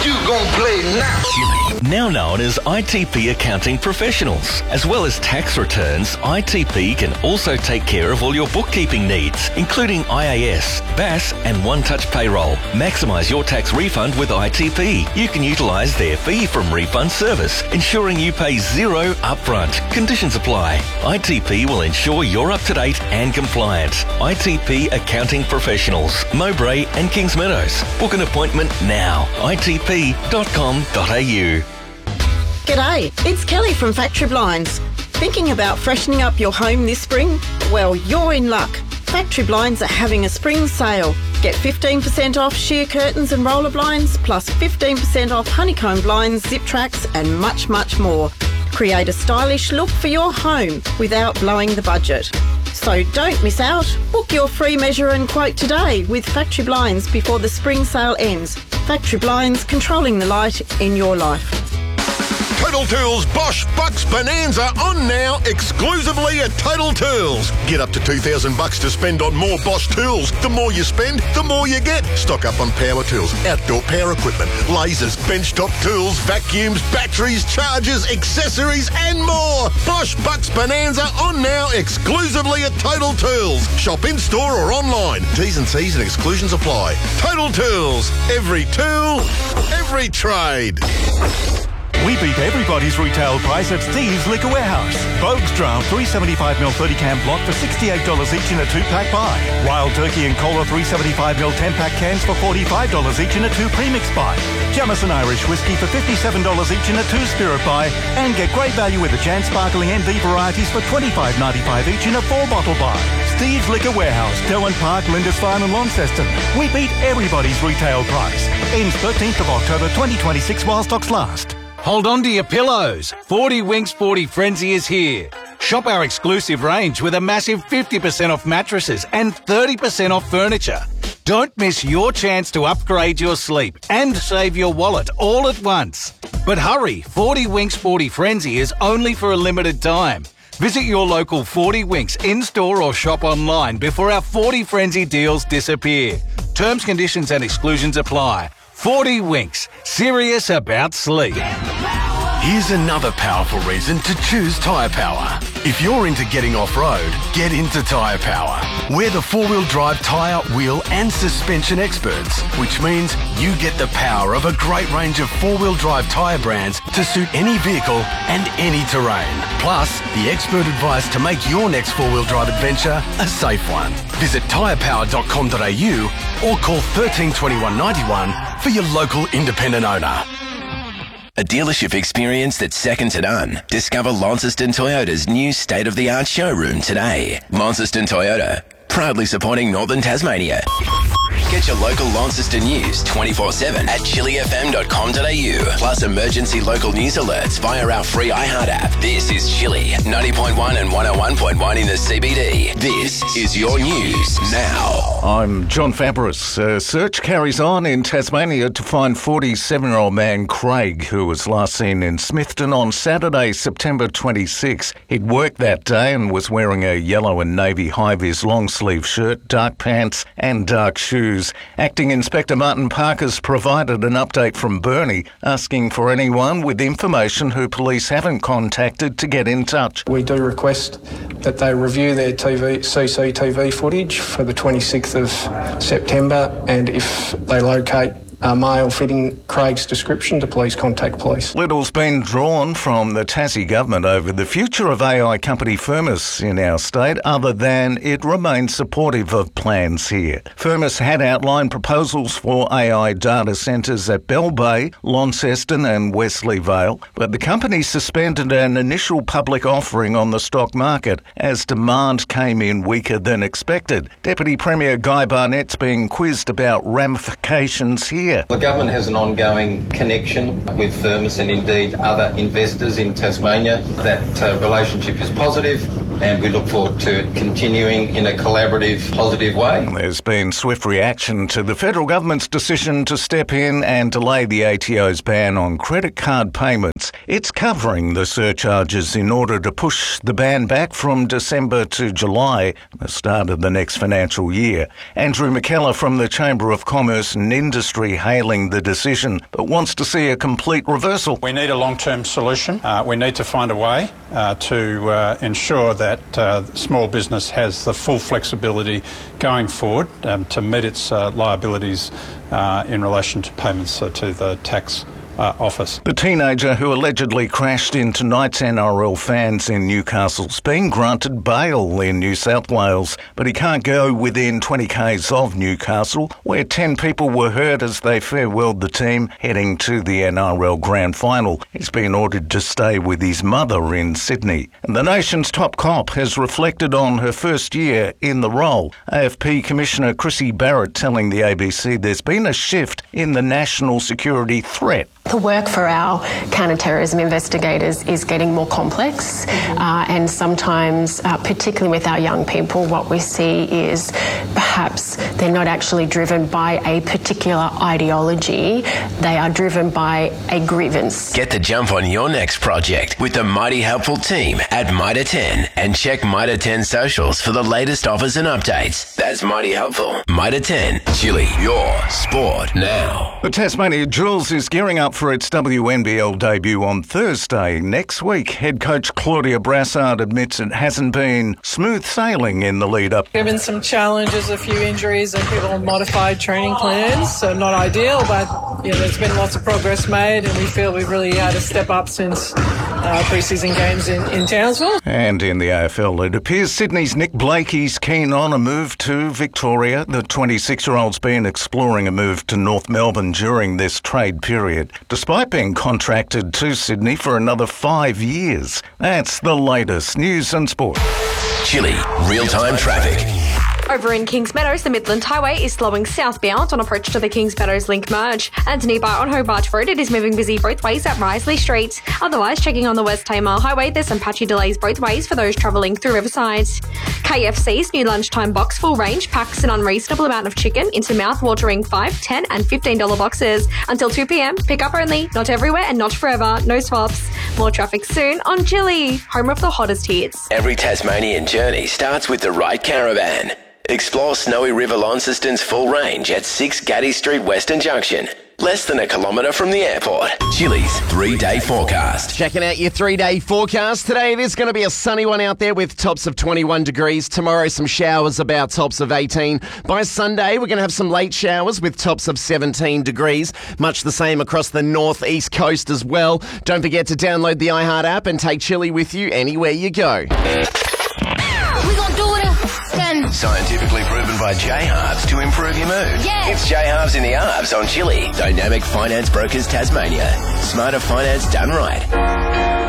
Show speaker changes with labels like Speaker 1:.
Speaker 1: you gonna play now?
Speaker 2: Now known as ITP Accounting Professionals. As well as tax returns, ITP can also take care of all your bookkeeping needs, including IAS, BAS and One Touch Payroll. Maximise your tax refund with ITP. You can utilise their fee from refund service, ensuring you pay zero upfront. Conditions apply. ITP will ensure you're up to date and compliant. ITP Accounting Professionals, Mowbray and Kings Meadows. Book an appointment now. itp.com.au.
Speaker 3: G'day, it's Kelly from Factory Blinds. Thinking about freshening up your home this spring? Well, you're in luck. Factory Blinds are having a spring sale. Get 15% off sheer curtains and roller blinds, plus 15% off honeycomb blinds, zip tracks and much, much more. Create a stylish look for your home without blowing the budget. So don't miss out. Book your free measure and quote today with Factory Blinds before the spring sale ends. Factory Blinds, controlling the light in your life.
Speaker 4: Total Tools Bosch Bucks Bonanza on now exclusively at Total Tools. Get up to $2,000 to spend on more Bosch tools. The more you spend, the more you get. Stock up on power tools, outdoor power equipment, lasers, benchtop tools, vacuums, batteries, chargers, accessories and more. Bosch Bucks Bonanza on now exclusively at Total Tools. Shop in store or online. T's and C's and exclusions apply. Total Tools. Every tool, every trade.
Speaker 5: We beat everybody's retail price at Steve's Liquor Warehouse. Bogue's Draft 375ml 30-can block for $68 each in a 2-pack buy. Wild Turkey and Cola 375ml 10-pack cans for $45 each in a 2 premix buy. Jameson Irish Whiskey for $57 each in a 2 spirit buy. And get great value with the Jan Sparkling NV varieties for $25.95 each in a 4-bottle buy. Steve's Liquor Warehouse, Derwent Park, Lindisfarne and Launceston. We beat everybody's retail price. Ends 13th of October 2026 while stocks last.
Speaker 6: Hold on to your pillows. 40 Winks 40 Frenzy is here. Shop our exclusive range with a massive 50% off mattresses and 30% off furniture. Don't miss your chance to upgrade your sleep and save your wallet all at once. But hurry, 40 Winks 40 Frenzy is only for a limited time. Visit your local 40 Winks in-store or shop online before our 40 Frenzy deals disappear. Terms, conditions and exclusions apply. 40 Winks, serious about sleep.
Speaker 7: Here's another powerful reason to choose Tyre Power. If you're into getting off-road, get into Tyre Power. We're the 4-wheel drive tyre, wheel and suspension experts, which means you get the power of a great range of 4-wheel drive tyre brands to suit any vehicle and any terrain. Plus, the expert advice to make your next 4-wheel drive adventure a safe one. Visit tyrepower.com.au or call 13 21 91 for your local independent owner.
Speaker 8: A dealership experience that's second to none. Discover Launceston Toyota's new state-of-the-art showroom today. Launceston Toyota, proudly supporting Northern Tasmania. Get your local Launceston news 24/7 at chillyfm.com.au. Plus emergency local news alerts via our free iHeart app. This is Chilly 90.1 and 101.1 in the CBD. This is your news now.
Speaker 5: I'm John Fabris. A search carries on in Tasmania to find 47-year-old man Craig, who was last seen in Smithton on Saturday, September 26. He'd worked that day and was wearing a yellow and navy high-vis long-sleeve shirt, dark pants and dark shoes. Acting Inspector Martin Parker's provided an update from Burnie, asking for anyone with information who police haven't contacted to get in touch.
Speaker 9: We do request that they review their CCTV footage for the 26th of September, and if they locate a male fitting Craig's description, to please contact police.
Speaker 5: Little's been drawn from the Tassie government over the future of AI company Firmus in our state, other than it remains supportive of plans here. Firmus had outlined proposals for AI data centres at Bell Bay, Launceston and Wesley Vale, but the company suspended an initial public offering on the stock market as demand came in weaker than expected. Deputy Premier Guy Barnett's being quizzed about ramifications here.
Speaker 10: The government has an ongoing connection with Firmus and indeed other investors in Tasmania. That relationship is positive. and we look forward to it continuing in a collaborative, positive way.
Speaker 6: There's been swift reaction to the federal government's decision to step in and delay the ATO's ban on credit card payments. It's covering the surcharges in order to push the ban back from December to July, the start of the next financial year. Andrew McKellar from the Chamber of Commerce and Industry hailing the decision, but wants to see a complete reversal.
Speaker 11: We need a long-term solution. We need to find a way to ensure that small business has the full flexibility going forward to meet its liabilities in relation to payments to the tax office.
Speaker 6: The teenager who allegedly crashed into Knights NRL fans in Newcastle's been granted bail in New South Wales, but he can't go within 20 k's of Newcastle, where 10 people were hurt as they farewelled the team heading to the NRL Grand Final. He's been ordered to stay with his mother in Sydney. And the nation's top cop has reflected on her first year in the role. AFP Commissioner Chrissy Barrett telling the ABC there's been a shift in the national security threat.
Speaker 12: The work for our counter-terrorism investigators is getting more complex, and sometimes, particularly with our young people, what we see is perhaps they're not actually driven by a particular ideology, they are driven by a grievance.
Speaker 8: Get the jump on your next project with the Mighty Helpful team at Mitre 10 and check Mitre 10 socials for the latest offers and updates. That's Mighty Helpful. Mitre 10, Chili, your sport now.
Speaker 6: The Tasmania Jules is gearing up for its WNBL debut on Thursday next week. Head coach Claudia Brassard admits it hasn't been smooth sailing in the lead-up.
Speaker 13: There have been some challenges, a few injuries and people on modified training plans, so not ideal, but there's been lots of progress made and we feel we've really had a step up since pre-season games in Townsville.
Speaker 6: And in the AFL, it appears Sydney's Nick Blakey's keen on a move to Victoria. The 26-year-old's been exploring a move to North Melbourne during this trade period, despite being contracted to Sydney for another 5 years. That's the latest news and sport.
Speaker 8: Chili, real-time traffic.
Speaker 14: Over in Kings Meadows, the Midland Highway is slowing southbound on approach to the Kings Meadows Link merge. And nearby on Hobart Road, it is moving busy both ways at Risley Street. Otherwise, checking on the West Tamar Highway, there's some patchy delays both ways for those travelling through Riverside. KFC's new lunchtime box full range packs an unreasonable amount of chicken into mouth-watering $5, $10 and $15 boxes. Until 2 p.m, pick up only, not everywhere and not forever, no swaps. More traffic soon on Chili, home of the hottest hits.
Speaker 8: Every Tasmanian journey starts with the right caravan. Explore Snowy River Launceston's full range at 6 Gaddy Street Western Junction. Less than a kilometre from the airport. Chili's 3-day forecast.
Speaker 15: Checking out your 3-day forecast. Today it is going to be a sunny one out there with tops of 21 degrees. Tomorrow some showers, about tops of 18. By Sunday we're going to have some late showers with tops of 17 degrees. Much the same across the northeast coast as well. Don't forget to download the iHeart app and take Chili with you anywhere you go.
Speaker 8: Scientifically proven by J-Halves to improve your mood.
Speaker 16: Yeah.
Speaker 8: It's J-Halves in the Halves on Chili. Dynamic Finance Brokers Tasmania. Smarter finance done right.